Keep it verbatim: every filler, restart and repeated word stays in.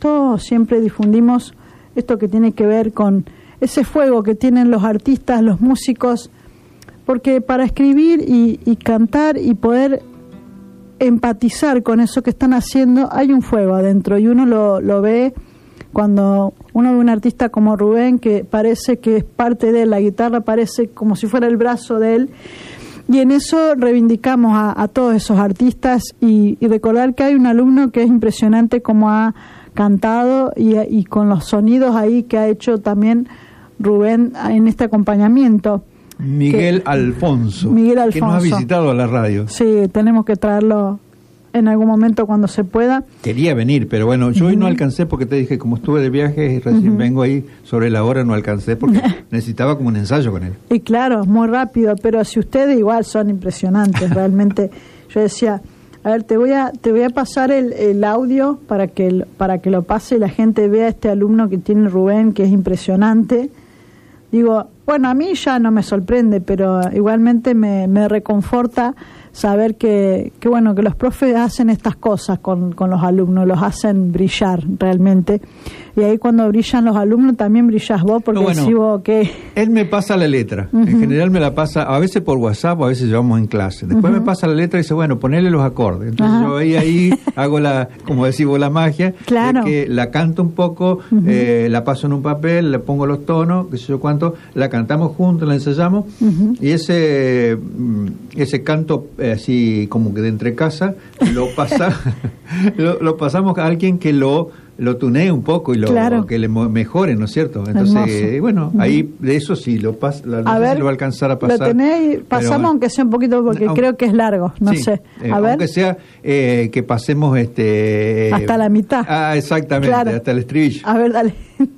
esto siempre difundimos esto que tiene que ver con ese fuego que tienen los artistas, los músicos, porque para escribir y, y cantar y poder empatizar con eso que están haciendo, hay un fuego adentro y uno lo, lo ve cuando uno ve un artista como Rubén, que parece que es parte de él, la guitarra parece como si fuera el brazo de él, y en eso reivindicamos a, a todos esos artistas y, y recordar que hay un alumno que es impresionante como ha cantado y, y con los sonidos ahí que ha hecho también Rubén en este acompañamiento. Miguel que, Alfonso, Miguel Alfonso, que nos ha visitado a la radio. Sí, tenemos que traerlo en algún momento cuando se pueda. Quería venir, pero bueno, yo uh-huh. hoy no alcancé porque te dije, como estuve de viaje y recién uh-huh. vengo ahí sobre la hora, no alcancé porque necesitaba como un ensayo con él. Y claro, muy rápido, pero si ustedes igual son impresionantes, realmente. Yo decía, a ver, te voy a te voy a pasar el, el audio para que para que lo pase y la gente vea a este alumno que tiene Rubén, que es impresionante. Digo, bueno, a mí ya no me sorprende, pero igualmente me, me reconforta saber que, que bueno, que los profes hacen estas cosas con, con los alumnos, los hacen brillar realmente. Y ahí cuando brillan los alumnos también brillás vos, porque no, bueno, decís vos que... Él me pasa la letra, uh-huh. en general me la pasa, a veces por WhatsApp o a veces llevamos en clase. Después uh-huh. me pasa la letra y dice, bueno, ponele los acordes. Entonces uh-huh. yo ahí, ahí hago la, como decís vos, la magia, claro. de que la canto un poco, uh-huh. eh, la paso en un papel, le pongo los tonos, qué sé yo cuánto, la cantamos juntos, la ensayamos, uh-huh. y ese, ese canto eh, así como que de entre casa, lo, pasa, lo, lo pasamos a alguien que lo... lo tunee un poco y lo claro. que le mejore, ¿no es cierto? Entonces, eh, bueno, uh-huh. ahí de eso sí, lo, pas, la, no a sé ver, si lo va a alcanzar a pasar. Lo tenéis, pasamos pero, aunque sea un poquito, porque aunque, creo que es largo, no sí, sé. Eh, a ver. Aunque sea eh, que pasemos... este hasta la mitad. Ah, exactamente, claro. hasta el estribillo. A ver, dale.